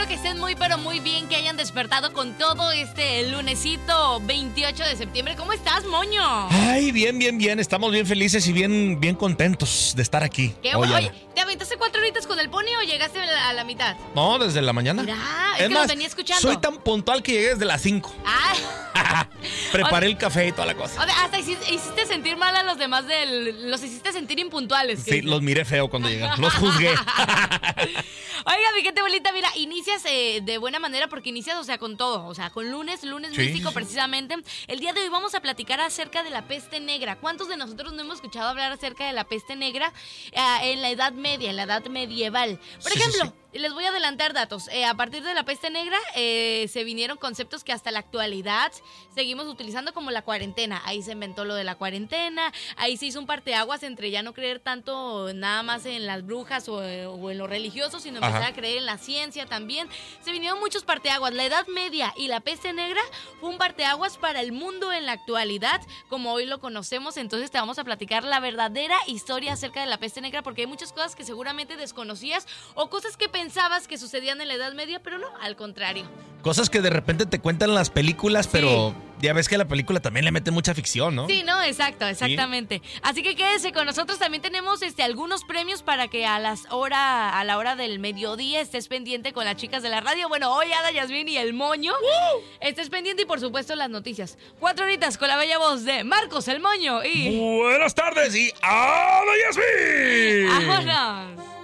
Espero que estén muy, pero muy bien, que hayan despertado con todo este lunesito 28 de septiembre. ¿Cómo estás, Moño? Ay, bien. Estamos bien felices y bien contentos de estar aquí. Oye, ¿te aventaste 4 horitas con el pony o llegaste a la mitad? No, desde la mañana. Mira, es que más, lo venía escuchando. Soy tan puntual que llegué desde las 5. Preparé el café y toda la cosa. O sea, hasta hiciste sentir mal a los demás, los hiciste sentir impuntuales. Sí, los miré feo cuando llegaron, los juzgué. Oiga, mi gente bonita, mira, inicias de buena manera porque inicias, o sea, con todo, o sea, con lunes místico precisamente. El día de hoy vamos a platicar acerca de la peste negra. ¿Cuántos de nosotros no hemos escuchado hablar acerca de la peste negra en la Edad Media, en la Edad medieval? Por ejemplo, les voy a adelantar datos. A partir de la peste negra se vinieron conceptos que hasta la actualidad seguimos utilizando, como la cuarentena. Ahí se inventó lo de la cuarentena, ahí se hizo un parteaguas entre ya no creer tanto nada más en las brujas o en lo religioso, sino empezar a creer en la ciencia también. Se vinieron muchos parteaguas. La Edad Media y la peste negra fue un parteaguas para el mundo en la actualidad, como hoy lo conocemos. Entonces te vamos a platicar la verdadera historia acerca de la peste negra, porque hay muchas cosas que seguramente desconocías o cosas que pensabas que sucedían en la Edad Media, pero no, al contrario. Cosas que de repente te cuentan las películas, pero ya ves que a la película también le mete mucha ficción, ¿no? Sí, no, exactamente. Sí. Así que quédese con nosotros. También tenemos algunos premios para que a la hora del mediodía estés pendiente con las chicas de la radio. Bueno, hoy Ada, Yasmín y el Moño. Estés pendiente y por supuesto las noticias. 4 horitas con la bella voz de Marcos el Moño y... Buenas tardes y Ada, Yasmín. ¡Vámonos!